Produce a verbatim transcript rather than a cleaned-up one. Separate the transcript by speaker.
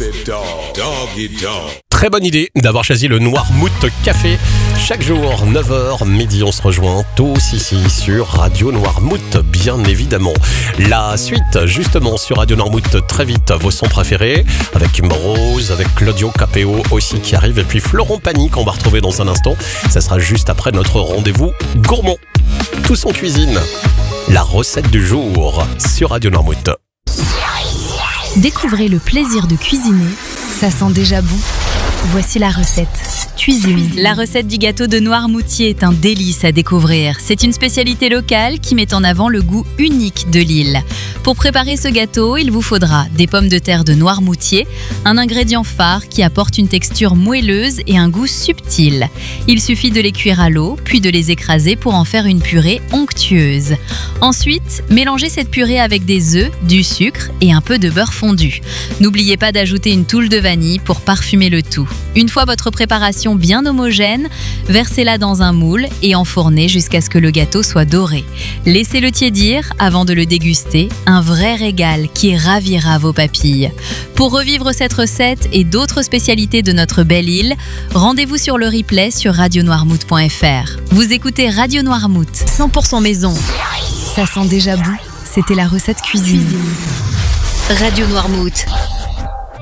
Speaker 1: it dog, doggy dog.
Speaker 2: Très bonne idée d'avoir choisi le Noirmouth Café. Chaque jour, neuf heures, midi, on se rejoint tous ici sur Radio Noirmouth, bien évidemment. La suite, justement, sur Radio Noirmouth, très vite, vos sons préférés, avec Kim Rose, avec Claudio Capéo aussi qui arrive, et puis Florent Pagny qu'on va retrouver dans un instant. Ça sera juste après notre rendez-vous gourmand. Tous en cuisine. La recette du jour sur Radio Noirmouth.
Speaker 3: Découvrez le plaisir de cuisiner, ça sent déjà bon. Voici la recette. Cuisine.
Speaker 4: La recette du gâteau de Noirmoutier est un délice à découvrir. C'est une spécialité locale qui met en avant le goût unique de l'île. Pour préparer ce gâteau, il vous faudra des pommes de terre de Noirmoutier, un ingrédient phare qui apporte une texture moelleuse et un goût subtil. Il suffit de les cuire à l'eau, puis de les écraser pour en faire une purée onctueuse. Ensuite, mélangez cette purée avec des œufs, du sucre et un peu de beurre fondu. N'oubliez pas d'ajouter une toulle de vanille pour parfumer le tout. Une fois votre préparation bien homogène, versez-la dans un moule et enfournez jusqu'à ce que le gâteau soit doré. Laissez-le tiédir avant de le déguster, un vrai régal qui ravira vos papilles. Pour revivre cette recette et d'autres spécialités de notre belle île, rendez-vous sur le replay sur radio noirmouth point f r. Vous écoutez Radio Noirmouth, cent pour cent maison.
Speaker 3: Ça sent déjà bon. C'était la recette cuisine.
Speaker 5: Radio Noirmouth.